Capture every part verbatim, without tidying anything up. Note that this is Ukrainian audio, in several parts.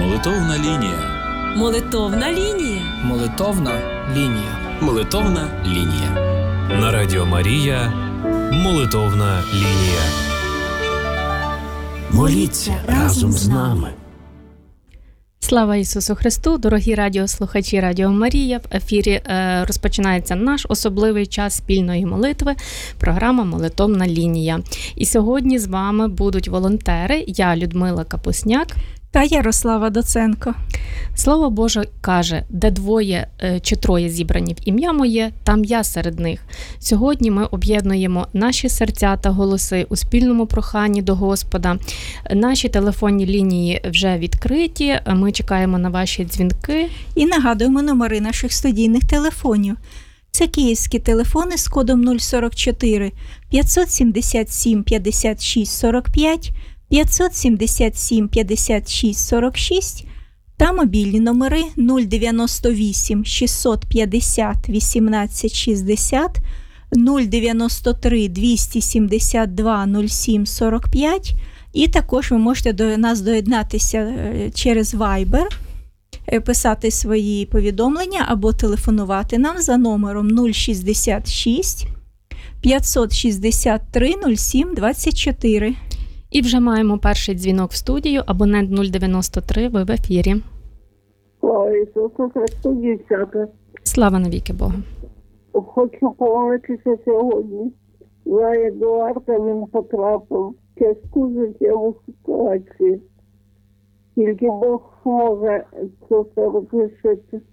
Молитовна лінія. Молитовна лінія. Молитовна лінія. Молитовна лінія. На Радіо Марія. Молитовна лінія. Моліться разом з нами. Слава Ісусу Христу! Дорогі радіослухачі Радіо Марія! В ефірі е, розпочинається наш особливий час спільної молитви, програма «Молитовна лінія». І сьогодні з вами будуть волонтери, я Людмила Капусняк та Ярослава Доценко. Слово Боже каже, де двоє чи троє зібрані в ім'я моє, там я серед них. Сьогодні ми об'єднуємо наші серця та голоси у спільному проханні до Господа. Наші телефонні лінії вже відкриті, ми чекаємо на ваші дзвінки. І нагадуємо номери наших студійних телефонів. Це київські телефони з кодом нуль сорок чотири п'ятсот сімдесят сім п'ятдесят шість сорок п'ять, п'ятсот сімдесят сім п'ятдесят шість сорок шість та мобільні номери нуль дев'яносто вісім шістсот п'ятдесят вісімнадцять шістдесят, нуль дев'яносто три двісті сімдесят два нуль сім сорок п'ять, і також ви можете до нас доєднатися через Viber, писати свої повідомлення або телефонувати нам за номером нуль шістдесят шість п'ятсот шістдесят три нуль сім двадцять чотири. І вже маємо перший дзвінок в студію. Абонент нуль дев'яносто три, ви в ефірі. Слава Ісусу Христу, дівчата. Слава навіки Богу. Хочу помолитися сьогодні. За Едуарда, він потрапив в тяжку життєву ситуацію. Тільки Бог може це все розрішити.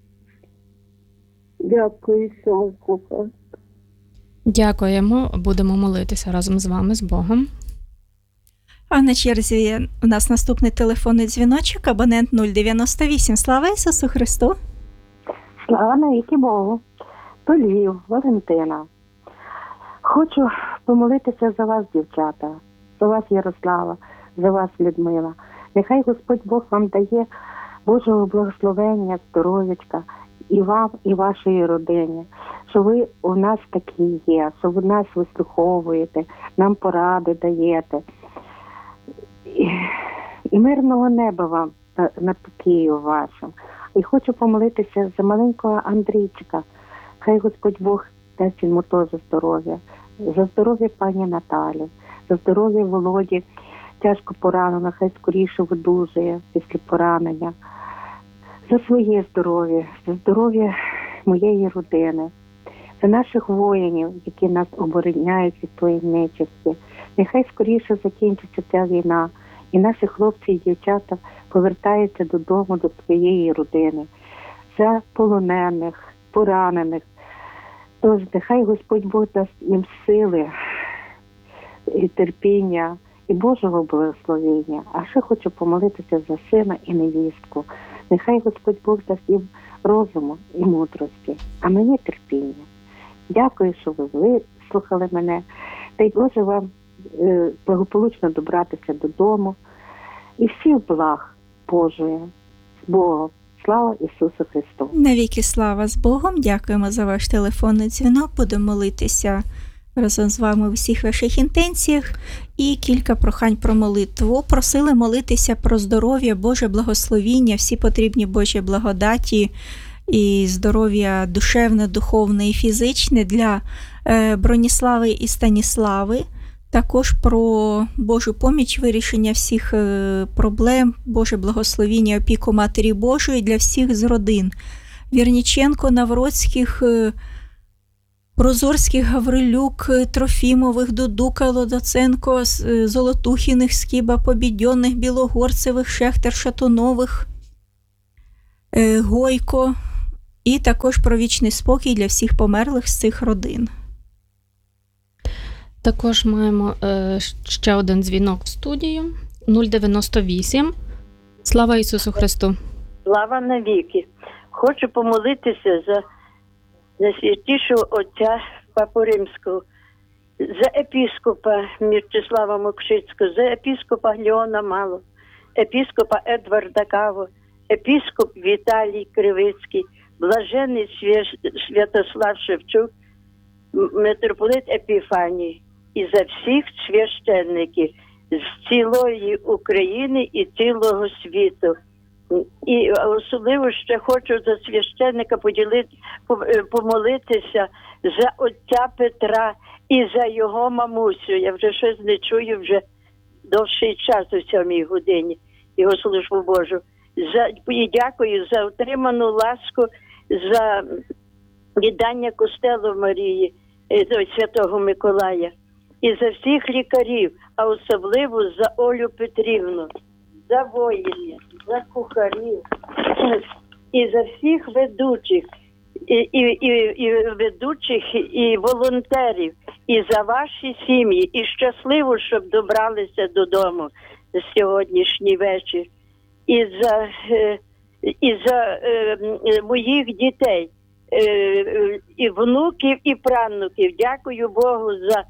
Дякую, що ви слухаєте. Дякуємо. Будемо молитися разом з вами, з Богом. А на черзі у нас наступний телефонний дзвіночок, абонент нуль дев'яносто вісім. Слава Ісусу Христу! Слава навіки Богу! То Львів, Валентина. Хочу помолитися за вас, дівчата, за вас, Ярослава, за вас, Людмила. Нехай Господь Бог вам дає Божого благословення, здоров'ячка і вам, і вашій родині. Що ви у нас такі є, що ви нас вислуховуєте, нам поради даєте. І мирного неба вам над Києвом вашим. І хочу помолитися за маленького Андрійчика. Хай Господь Бог дасть йому теж здоров'я. За здоров'я пані Наталі, за здоров'я Володі, тяжко поранено, хай скоріше видужує після поранення. За своє здоров'я, за здоров'я моєї родини, за наших воїнів, які нас обороняють від тої нечисті. Нехай скоріше закінчиться ця війна, і наші хлопці і дівчата повертаються додому, до своєї родини. За полонених, поранених. Тож нехай Господь Бог дасть їм сили і терпіння, і Божого благословення. А ще хочу помолитися за сина і невістку. Нехай Господь Бог дасть їм розуму і мудрості, а мені терпіння. Дякую, що ви вислухали мене. Дай Боже вам е, благополучно добратися додому. І всіх благ Божої з Богом. Слава Ісусу Христу! Навіки слава з Богом. Дякуємо за ваш телефонний дзвінок. Будемо молитися разом з вами в усіх ваших інтенціях. І кілька прохань про молитву. Просили молитися про здоров'я, Боже благословіння, всі потрібні Божі благодаті і здоров'я душевне, духовне і фізичне для Броніслави і Станіслави. Також про Божу поміч, вирішення всіх проблем, Боже благословіння, опіку Матері Божої для всіх з родин. Вірніченко, Навроцьких, Прозорських, Гаврилюк, Трофімових, Дудука, Лодоценко, Золотухіних, Скіба, Побідьонних, Білогорцевих, Шехтер, Шатунових, Гойко. І також про вічний спокій для всіх померлих з цих родин. Також маємо е, ще один дзвінок в студію. нуль дев'яносто вісім. Слава Ісусу Христу! Слава навіки! Хочу помолитися за, за святішого отця Папу Римського, за епіскопа Мірчислава Мокшицького, за епіскопа Леона Мало, епіскопа Едварда Каво, епіскоп Віталій Кривицький, блажений Святослав Шевчук, митрополит Епіфаній, і за всіх священників з цілої України і цілого світу. І особливо ще хочу за священника поділити, помолитися за отця Петра і за його мамусю. Я вже щось не чую вже довший час у сьомій годині його службу Божу. За, і дякую за отриману ласку, за віддання костелу Марії, Святого Миколая. І за всіх лікарів, а особливо за Олю Петрівну, за воїнів, за кухарів і за всіх ведучих, і, і, і, і ведучих, і волонтерів, і за ваші сім'ї, і щасливо, щоб добралися додому сьогоднішній вечір, і за, і за е, моїх дітей, е, і внуків, і правнуків. Дякую Богу за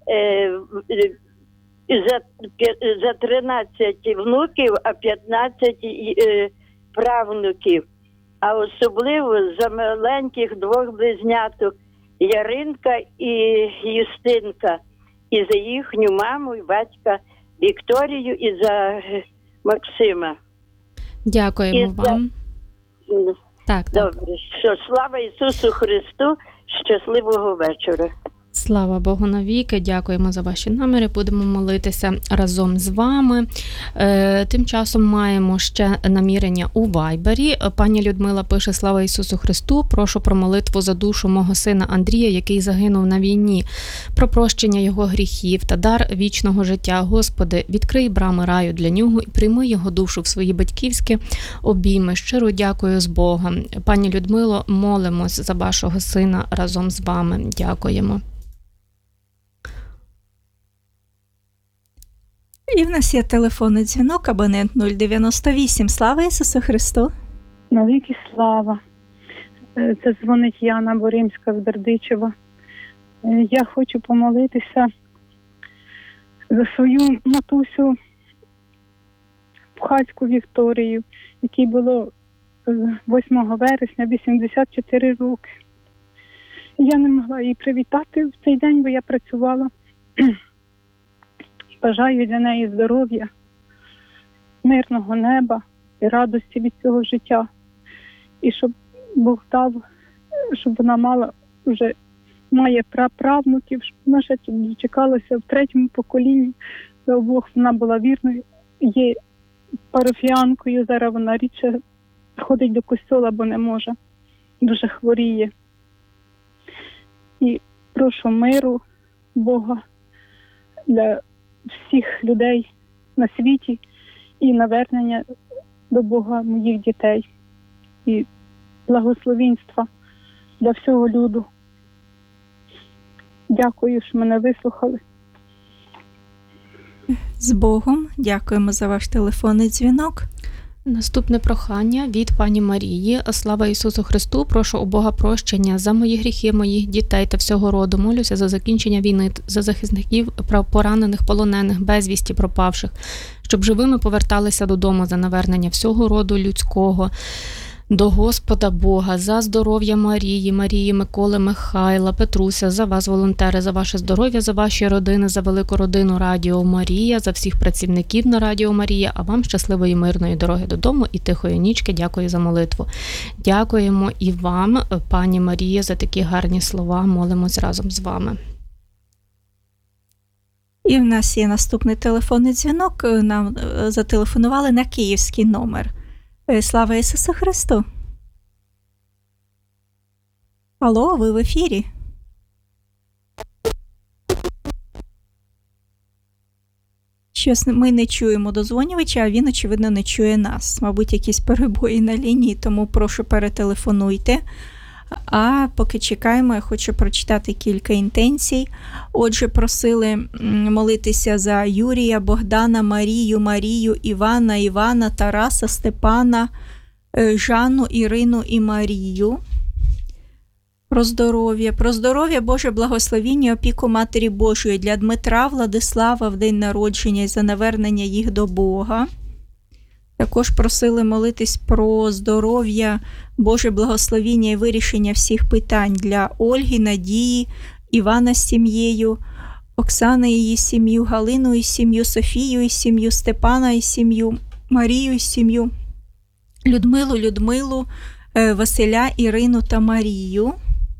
За, за тринадцять внуків, а п'ятнадцять е, правнуків. А особливо за маленьких двох близняток Яринка і Юстинка. І за їхню маму і батька Вікторію, і за Максима. Дякуємо і вам. За... Так, Добре. так. Що, слава Ісусу Христу, щасливого вечора. Слава Богу навіки, дякуємо за ваші наміри, будемо молитися разом з вами. Е, тим часом маємо ще намірення у Вайбері. Пані Людмила пише: слава Ісусу Христу, прошу про молитву за душу мого сина Андрія, який загинув на війні, про прощення його гріхів та дар вічного життя. Господи, відкрий брами раю для нього і прийми його душу в свої батьківські обійми. Щиро дякую з Богом. Пані Людмило, молимось за вашого сина разом з вами. Дякуємо. І в нас є телефонний дзвінок, абонент нуль дев'яносто вісім. Слава Ісусу Христу! Навіки слава. Це дзвонить Яна Боримська з Бердичева. Я хочу помолитися за свою матусю Пхацьку Вікторію, якій було восьмого вересня вісімдесят чотири роки. Я не могла її привітати в цей день, бо я працювала. Бажаю для неї здоров'я, мирного неба і радості від цього життя. І щоб Бог дав, щоб вона мала вже, має праправнуків, щоб вона ще дочекалася в третьому поколінні. За обох вона була вірною, є парафіянкою, зараз вона рідше ходить до костьола, бо не може, дуже хворіє. І прошу миру Бога для всіх людей на світі і навернення до Бога моїх дітей і благословінства для всього люду. Дякую, що мене вислухали. З Богом. Дякуємо за ваш телефонний дзвінок. Наступне прохання від пані Марії. Слава Ісусу Христу, прошу у Бога прощення за мої гріхи, моїх дітей та всього роду. Молюся за закінчення війни, за захисників, поранених, полонених, безвісті пропавших, щоб живими поверталися додому, за навернення всього роду людського до Господа Бога, за здоров'я Марії, Марії, Миколи, Михайла, Петруся, за вас, волонтери, за ваше здоров'я, за ваші родини, за велику родину Радіо Марія, за всіх працівників на Радіо Марія, а вам щасливої мирної дороги додому і тихої нічки. Дякую за молитву. Дякуємо і вам, пані Марія, за такі гарні слова. Молимось разом з вами. І в нас є наступний телефонний дзвінок. Нам зателефонували на київський номер. Слава Ісусу Христу! Алло, ви в ефірі? Щось ми не чуємо дозвонювача, а він, очевидно, не чує нас. Мабуть, якісь перебої на лінії, тому прошу перетелефонуйте. А поки чекаємо, я хочу прочитати кілька інтенцій. Отже, просили молитися за Юрія, Богдана, Марію, Марію, Івана, Івана, Тараса, Степана, Жанну, Ірину і Марію. Про здоров'я. Про здоров'я, Боже благословіння, опіку Матері Божої для Дмитра, Владислава в день народження і за навернення їх до Бога. Також просили молитись про здоров'я, Боже благословіння і вирішення всіх питань для Ольги, Надії, Івана з сім'єю, Оксани і її сім'ю, Галину і сім'ю, Софію і сім'ю, Степана і сім'ю, Марію і сім'ю, Людмилу, Людмилу, е, Василя, Ірину та Марію.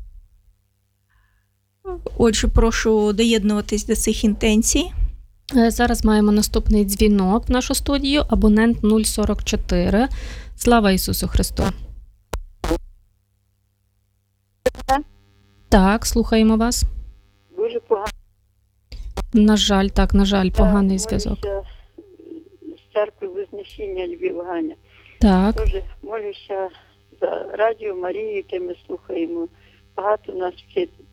Отже, прошу доєднуватись до цих інтенцій. Е, Зараз маємо наступний дзвінок в нашу студію. Абонент нуль сорок чотири. Слава Ісусу Христу. Так, слухаємо вас. Дуже погано. На жаль, так, на жаль, поганий зв'язок. З церкви Вознесіння Львів, Ганя. Так. Дуже молюся за Радіо Марію, яке ми слухаємо. Багато нас вчить